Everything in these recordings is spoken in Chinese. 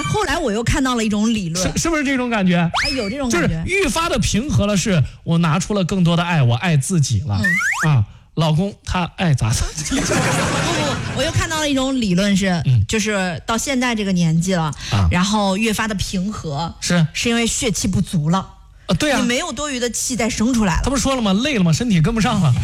后来我又看到了一种理论， 是不是这种感觉？ 哎，有这种感觉， 就是愈发的平和了，是我拿出了更多的爱，我爱自己了。老公他爱咋咋。 不，我又看到了一种理论是，就是到现在这个年纪了，然后越发的平和，是因为血气不足了。 对啊， 你没有多余的气再生出来了。 他不是说了吗？累了吗？身体跟不上了。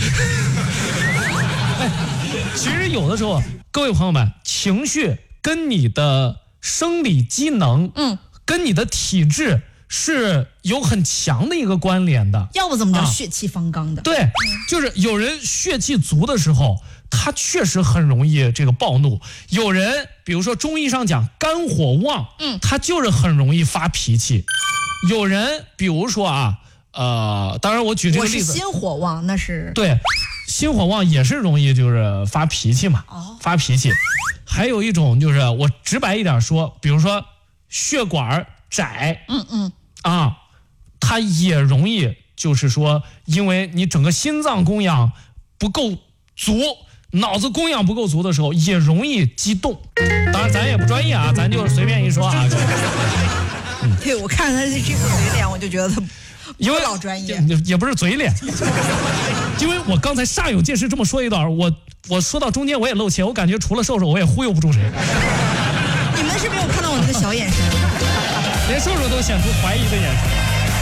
其实有的时候，各位朋友们，情绪跟你的生理机能，跟你的体质是有很强的一个关联的。 要不怎么叫血气方刚的？ 对，就是有人血气足的时候，他确实很容易这个暴怒。有人，比如说中医上讲肝火旺，他就是很容易发脾气。有人，比如说当然我举这个例子， 我是心火旺，那是对。心火旺也是容易就是发脾气嘛，发脾气。还有一种就是我直白一点说，比如说血管窄，它也容易就是说，因为你整个心脏供氧不够足，脑子供氧不够足的时候，也容易激动。当然咱也不专业咱就随便一说对，我看他这个嘴脸，我就觉得他因为老专业， 也不是嘴脸。因为我刚才煞有介事这么说一段，我说到中间我也露怯，我感觉除了瘦瘦我也忽悠不住谁。 你们是没有看到我那个小眼神， 连瘦瘦都显出怀疑的眼神。